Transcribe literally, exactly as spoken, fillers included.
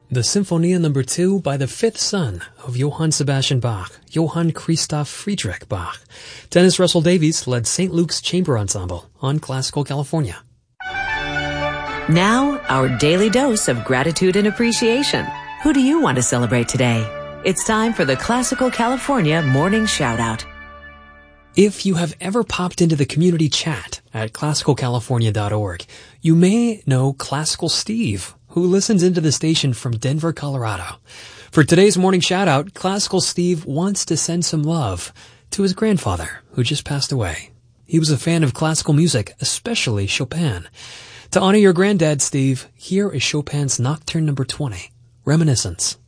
The Symphonia Number two by the fifth son of Johann Sebastian Bach, Johann Christoph Friedrich Bach. Dennis Russell Davies led Saint Luke's Chamber Ensemble on Classical California. Now, our daily dose of gratitude and appreciation. Who do you want to celebrate today? It's time for the Classical California Morning Shoutout. If you have ever popped into the community chat at classical california dot org, you may know Classical Steve, who listens into the station from Denver, Colorado. For today's morning shout-out, Classical Steve wants to send some love to his grandfather, who just passed away. He was a fan of classical music, especially Chopin. To honor your granddad, Steve, here is Chopin's Nocturne Number twenty, Reminiscence.